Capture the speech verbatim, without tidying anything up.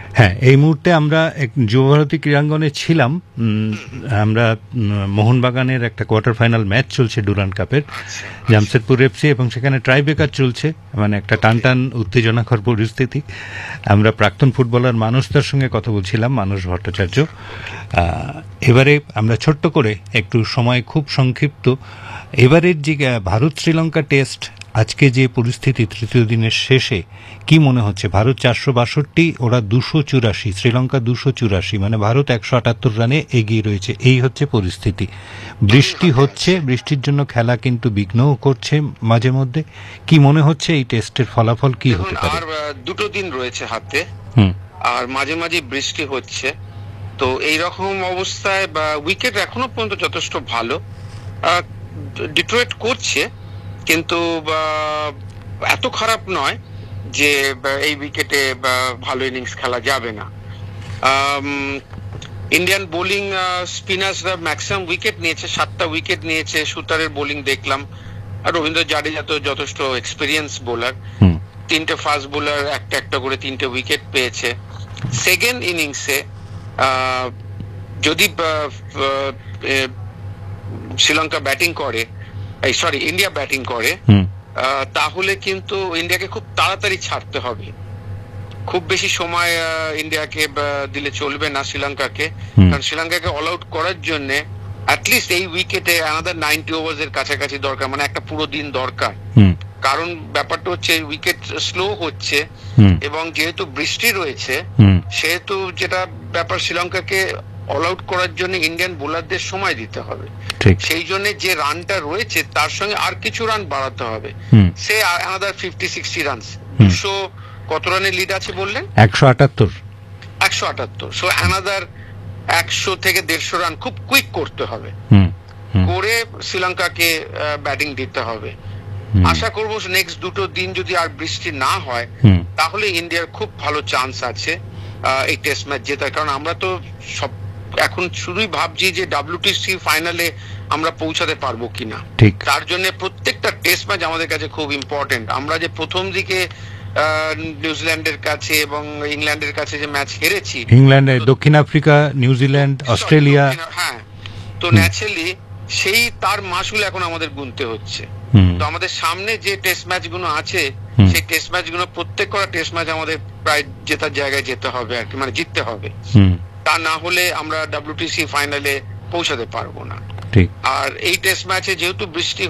হ্যাঁ, এই মুহূর্তে আমরা এক যুবভারতী ক্রীড়াঙ্গনে ছিলাম। আমরা মোহনবাগানের একটা কোয়ার্টার ফাইনাল ম্যাচ চলছে ডুরান্ড কাপের, জামশেদপুর এফসি, এবং সেখানে ট্রাইব্রেকার চলছে, মানে একটা টান টান উত্তেজনাকর পরিস্থিতি। আমরা প্রাক্তন ফুটবলার মানুষদের সঙ্গে কথা বলছিলাম, মানুষ ভট্টাচার্য। এবারে আমরা ছোট্ট করে একটু সময় খুব সংক্ষিপ্ত, এবারের যে ভারত শ্রীলঙ্কা টেস্ট, আজকে যে পরিস্থিতি তৃতীয় দিনের শেষে, কি মনে হচ্ছে? ভারত চারশো বাষট্টি, ওরা দুশো চুরাশি, শ্রীলঙ্কা দুশো চুরাশি, মানে ভারত একশো আটাত্তর রানে এগিয়ে রয়েছে। এই হচ্ছে পরিস্থিতি। বৃষ্টি হচ্ছে, বৃষ্টির জন্য খেলা কিন্তু বিঘ্নও করছে মাঝে মধ্যে। কি মনে হচ্ছে এই টেস্টের ফলাফল কি হতে পারে? আর দুটো দিন রয়েছে হাতে, আর মাঝে মাঝে বৃষ্টি হচ্ছে, তো এই রকম অবস্থায় বা উইকেট এখনো পর্যন্ত যথেষ্ট ভালো, ডিট্রয়েট করছে, কিন্তু এত খারাপ নয় যে এই উইকেটে ভালো ইনিংস খেলা যাবে না। ইন্ডিয়ান বোলিং স্পিনার্সরা ম্যাক্সিমাম উইকেট নিয়েছে, সাতটা উইকেট নিয়েছে। সুতারের বোলিং দেখলাম, আর রবীন্দ্র জাডেজা তো যথেষ্ট এক্সপিরিয়েন্স বোলার, তিনটে ফাস্ট বোলার একটা একটা করে তিনটে উইকেট পেয়েছে। সেকেন্ড ইনিংসে যদি শ্রীলঙ্কা ব্যাটিং করে, সরি ইন্ডিয়া ব্যাটিং করে, তাহলে কিন্তু ইন্ডিয়াকে খুব তাড়াতাড়ি ছাড়তে হবে। খুব বেশি সময় ইন্ডিয়াকে দিলে চলবে না শ্রীলঙ্কাকে, কারণ শ্রীলঙ্কাকে অল আউট করার জন্য অ্যাটলিস্ট এই উইকেটে আনাদার নাইনটি ওভার্স এর কাছাকাছি দরকার, মানে একটা পুরো দিন দরকার। কারণ ব্যাপারটা হচ্ছে উইকেট স্লো হচ্ছে, এবং যেহেতু বৃষ্টি রয়েছে, সেহেতু যেটা ব্যাপার, শ্রীলঙ্কাকে অল আউট করার জন্য ইন্ডিয়ান বোলারদের সময় দিতে হবে। সেই জন্য যে রানটা রয়েছে তার সঙ্গে আর কিছু রান বাড়াতে হবে, সে আনাদার ফিফটি সিক্সটি রানস। দুশো কত রানের লিড আছে বললেন? একশো আটাত্তর। একশো আটাত্তর। সো আনাদার একশো থেকে দেড়শো রান খুব কুইক করতে হবে, করে শ্রীলঙ্কাকে ব্যাটিং দিতে হবে। আশা করবো নেক্সট দুটো দিন যদি আর বৃষ্টি না হয়, তাহলে ইন্ডিয়ার খুব ভালো চান্স আছে এই টেস্ট ম্যাচ জেতার। কারণ আমরা তো সব এখন শুধুই ভাবছি যে ডাব্লিউটিসি ফাইনালে আমরা পৌঁছাতে পারবো কিনা, তার জন্য প্রত্যেকটা টেস্ট ম্যাচ আমাদের কাছে খুব ইম্পর্টেন্ট। আমরা যে প্রথম দিকে নিউজিল্যান্ডের কাছে এবং ইংল্যান্ডের কাছে যে ম্যাচ হেরেছি, ইংল্যান্ড, দক্ষিণ আফ্রিকা, নিউজিল্যান্ড, অস্ট্রেলিয়া, হ্যাঁ, তো ন্যাচারালি সেই তার মাসুল এখন আমাদের গুনতে হচ্ছে। তো আমাদের সামনে যে টেস্ট ম্যাচ গুলো আছে, সেই টেস্ট ম্যাচ গুলো প্রত্যেক কটা টেস্ট ম্যাচ আমাদের প্রায় জেতার জায়গায় যেতে হবে আর কি, মানে জিততে হবে। তা না হলে আমরা ডাব্লিউটিসি ফাইনালে পৌঁছাতে পারবো না। আর এই টেস্ট ম্যাচে যেহেতু বৃষ্টি